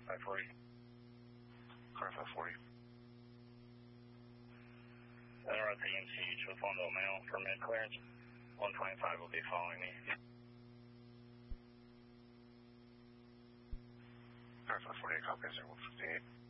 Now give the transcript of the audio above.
540. Car 540. NRT and Siege with London Mail for mid clearance. 125 will be following me. Car 548, copy, 158.